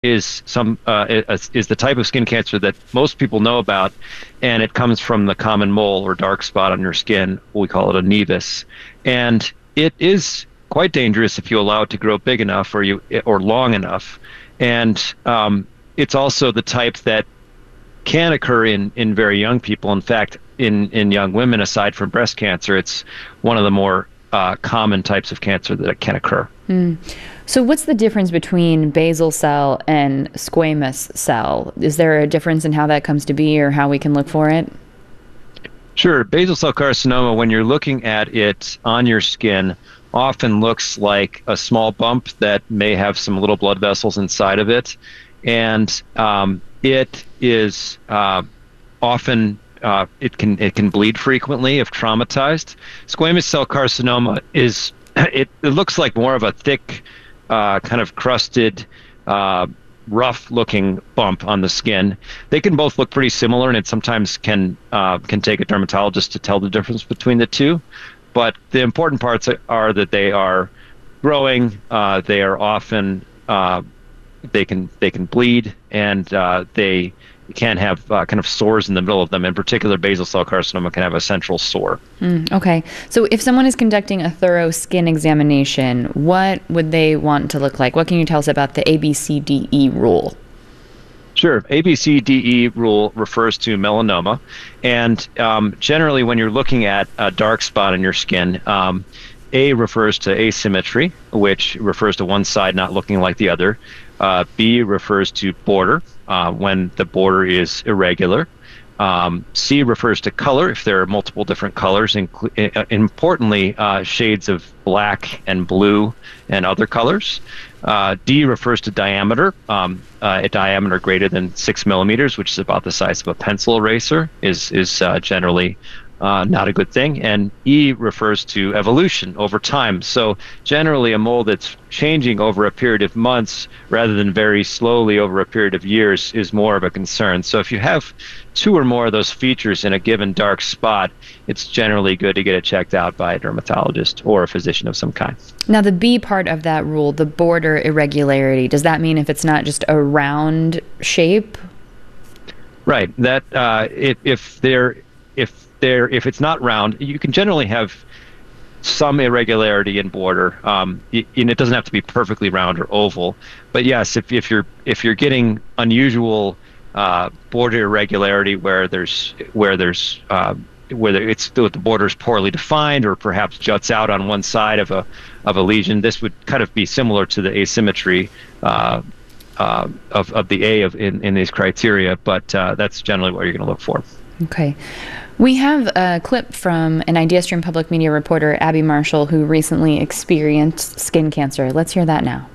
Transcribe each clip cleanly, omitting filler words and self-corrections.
is the type of skin cancer that most people know about, and it comes from the common mole or dark spot on your skin. We call it a nevus, and it is quite dangerous if you allow it to grow big enough or long enough. And it's also the type that can occur in very young people. In fact, in young women, aside from breast cancer, it's one of the more common types of cancer that can occur. So what's the difference between basal cell and squamous cell? Is there a difference in how that comes to be or how we can look for it? Sure. Basal cell carcinoma, when you're looking at it on your skin, often looks like a small bump that may have some little blood vessels inside of it. And it is often it can bleed frequently if traumatized. Squamous cell carcinoma it looks like more of a thick, kind of crusted, rough-looking bump on the skin. They can both look pretty similar, and it sometimes can take a dermatologist to tell the difference between the two. But the important parts are that they are growing. They are often they can bleed, and they can have kind of sores in the middle of them. In particular, basal cell carcinoma can have a central sore. Okay. So if someone is conducting a thorough skin examination, what would they want to look like? What can you tell us about the ABCDE rule? Sure. ABCDE rule refers to melanoma. And generally, when you're looking at a dark spot on your skin, A refers to asymmetry, which refers to one side not looking like the other. B refers to border, when the border is irregular. C refers to color, if there are multiple different colors, importantly, shades of black and blue and other colors. D refers to diameter. A diameter greater than 6 millimeters, which is about the size of a pencil eraser, is generally not a good thing. And E refers to evolution over time. So generally a mole that's changing over a period of months rather than very slowly over a period of years is more of a concern. So if you have two or more of those features in a given dark spot, it's generally good to get it checked out by a dermatologist or a physician of some kind. Now, the B part of that rule, the border irregularity, does that mean if it's not just a round shape? Right. That if it's not round, you can generally have some irregularity in border, and it doesn't have to be perfectly round or oval. But yes, if you're getting unusual border irregularity where the border is poorly defined or perhaps juts out on one side of a lesion, this would kind of be similar to the asymmetry of the A in these criteria. But that's generally what you're going to look for. Okay. We have a clip from an IdeaStream Public Media reporter, Abby Marshall, who recently experienced skin cancer. Let's hear that now.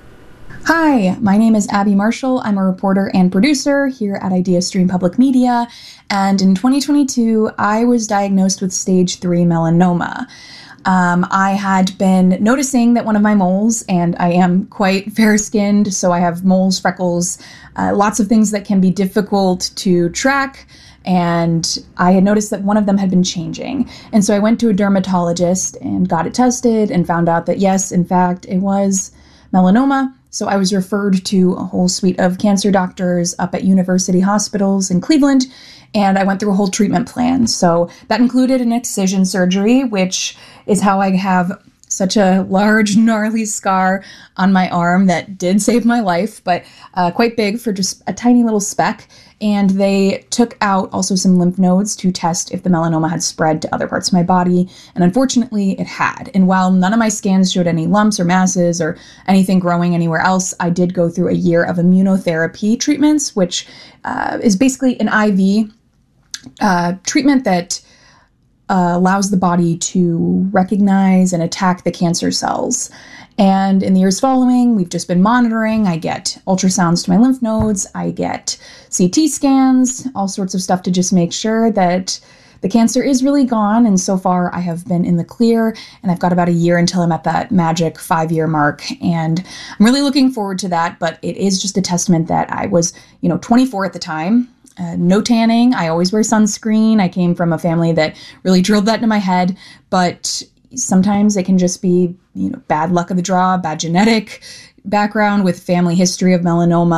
Hi, my name is Abby Marshall. I'm a reporter and producer here at IdeaStream Public Media. And in 2022, I was diagnosed with stage 3 melanoma. I had been noticing that one of my moles, and I am quite fair-skinned, so I have moles, freckles, lots of things that can be difficult to track. And I had noticed that one of them had been changing. And so I went to a dermatologist and got it tested and found out that yes, in fact, it was melanoma. So I was referred to a whole suite of cancer doctors up at university hospitals in Cleveland, and I went through a whole treatment plan. So that included an excision surgery, which is how I have such a large, gnarly scar on my arm that did save my life, but quite big for just a tiny little speck. And they took out also some lymph nodes to test if the melanoma had spread to other parts of my body. And unfortunately, it had. And while none of my scans showed any lumps or masses or anything growing anywhere else, I did go through a year of immunotherapy treatments, which is basically an IV treatment that allows the body to recognize and attack the cancer cells. And in the years following, we've just been monitoring. I get ultrasounds to my lymph nodes. I get CT scans, all sorts of stuff to just make sure that the cancer is really gone. And so far, I have been in the clear, and I've got about a year until I'm at that magic 5-year mark. And I'm really looking forward to that. But it is just a testament that I was, 24 at the time. No tanning. I always wear sunscreen. I came from a family that really drilled that into my head. But sometimes it can just be, bad luck of the draw, bad genetic, background with family history of melanoma.